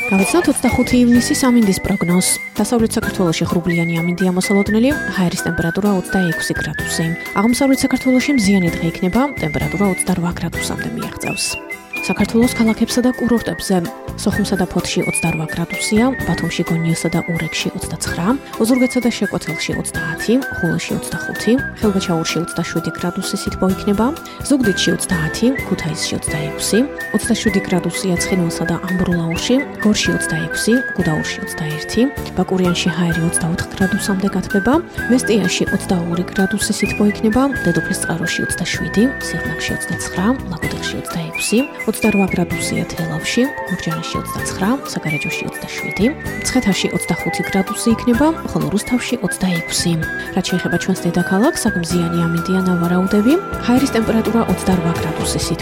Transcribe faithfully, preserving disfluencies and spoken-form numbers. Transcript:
გავიცნოთ ოცდახუთი ივნისის ამინდის პროგნოზს. დასავლეთ საქართველოში ღრუბლიანი ამინდია მოსალოდნელი, ჰაერის ტემპერატურა ოცდაექვსი გრადუსი. აღმოსავლეთ საქართველოში მზიანი დღე იქნება, ტემპერატურა ოცდარვა გრადუსამდე მიაღწევს. საქართველოს ქალაქებსა და კურორტებზე სოხუმსა და ფოთში ოცდარვა გრადუსია, ბათუმში, გონიოსა და ურეკში ოცდაცხრა, ოზურგეთსა და შეკვეთილში ოცდაათი, ხულოში ოცდახუთი, ხილვაჩაურში ოცდაშვიდი გრადუსი სითბო იქნება, ზუგდიდში ოცდაათი, ქუთაისში ოცდაექვსი, ოცდაშვიდი გრადუსია ცხინვალსა და ამბროლაურში, გორში ოცდაექვსი, გუდაურში ოცდაერთი, ბაკურიანში ჰაერი ოცდაოთხ გრადუსამდე გათბება, მესტიაში ოცდაორი გრადუსი სითბო იქნება, დედოფლის წყაროში ოცდაშვიდი, სიღნაღში ოცდაცხრა, ლაგოდეხში ოცდაექვსი, ოცდარვა გრადუსია თელავში, გურჯაანში ოცდაცხრა, საგარეჯოში ოცდაშვიდი, მცხეთაში ოცდახუთი გრადუსი იქნება, ხოლო რუსთავში ოცდაექვსი. რაც შეეხება ჩვენს დედაქალაქს, აქ მზიანი ამინდია ნავარაუდები, ჰაერის ტემპერატურა ოცდარვა გრადუსი სითბო